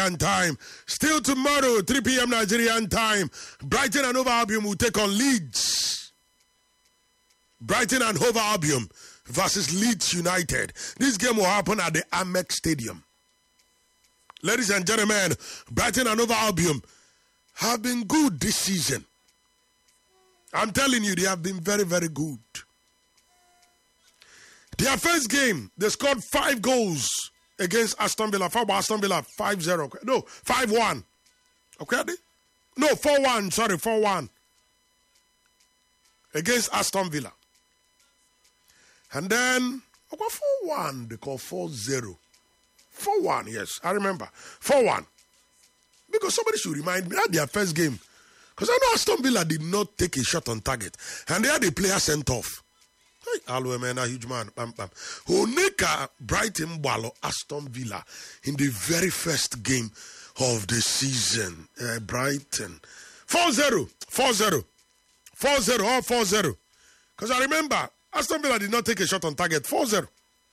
Nigerian time. Still tomorrow, 3 p.m. Nigerian time, Brighton and Hove Albion will take on Leeds. Brighton and Hove Albion versus Leeds United. This game will happen at the Amex Stadium. Ladies and gentlemen, Brighton and Hove Albion have been good this season. I'm telling you, they have been very, very good. Their first game, they scored 5 goals against Aston Villa. Aston Villa 5-0. No, 5-1. Okay? No, 4-1. Sorry, 4-1. Against Aston Villa. And then, 4-1. They call 4-0. 4-1, yes, I remember. 4-1. Because somebody should remind me that their first game. Because I know Aston Villa did not take a shot on target. And they had a player sent off. Hey, Alwe, man, a huge man. Oneka Brighton Balo Aston Villa in the very first game of the season. Brighton. 4-0. 4-0. 4-0 or 4-0. Because I remember Aston Villa did not take a shot on target. 4-0.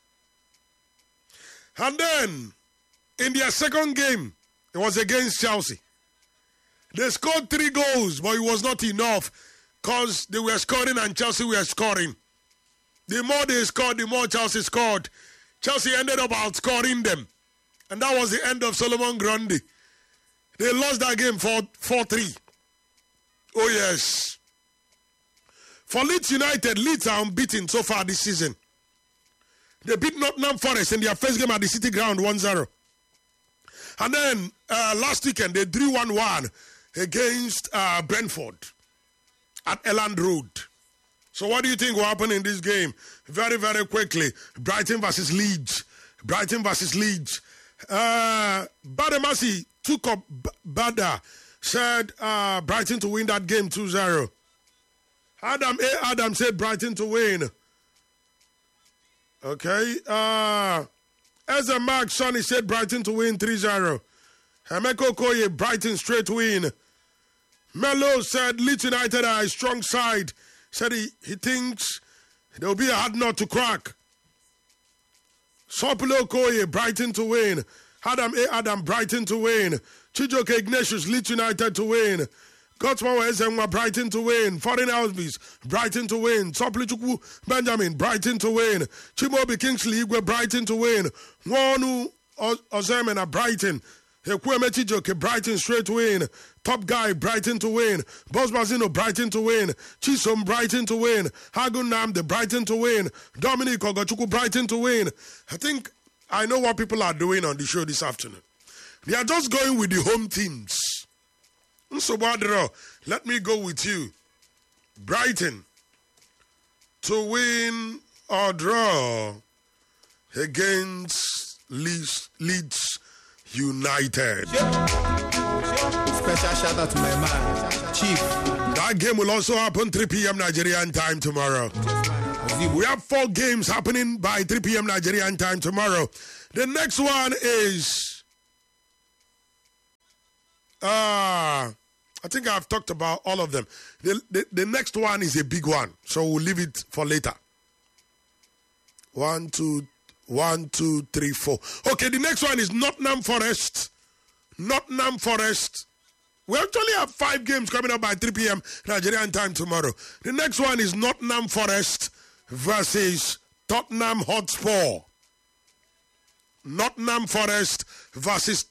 And then, in their second game, it was against Chelsea. They scored 3 goals, but it was not enough because they were scoring and Chelsea were scoring. The more they scored, the more Chelsea scored. Chelsea ended up outscoring them. And that was the end of Solomon Grundy. They lost that game 4-3. Oh, yes. For Leeds United, Leeds are unbeaten so far this season. They beat Nottingham Forest in their first game at the City Ground 1-0. And then last weekend, they drew 1-1 against Brentford at Elland Road. So what do you think will happen in this game? Very, very quickly. Brighton versus Leeds. Brighton versus Leeds. Bademasi took up Bada. Said Brighton to win that game 2-0. Adam said Brighton to win. Okay. Ezra Mark Sonny said Brighton to win 3-0. Emeko Koye, Brighton straight win. Melo said Leeds United are a strong side. Said he thinks there will be a hard nut to crack. Sopulo Koye, Brighton to win. Adam, Brighton to win. Chijoke Ignatius, Leeds United to win. Gotsmawa Ezenwa, Brighton to win. Foreign Elvis, Brighton to win. Soplichukwu Benjamin, Brighton to win. Chimobi Kingsley Igwe, Brighton to win. Nwonu Ozemena, Brighton. Ekweme Chijoke, Brighton straight win. Top Guy, Brighton to win. Boss Bazino, Brighton to win. Chisom, Brighton to win. Hagun Namde, Brighton to win. Dominic Ogochukwu, Brighton to win. I think I know what people are doing on the show this afternoon. They are just going with the home teams. So, Badro, let me go with you. Brighton to win or draw against Leeds United. Special shout out to my man, Chief. That game will also happen 3 p.m. Nigerian time tomorrow. We have 4 games happening by 3 p.m. Nigerian time tomorrow. The next one is... I think I've talked about all of them. The next one is a big one, so we'll leave it for later. 1, 2, 3, 4. Okay, the next one is Nottingham Forest. Nottingham Forest. We actually have 5 games coming up by 3 p.m. Nigerian time tomorrow. The next one is Nottingham Forest versus Tottenham Hotspur. Nottingham Forest versus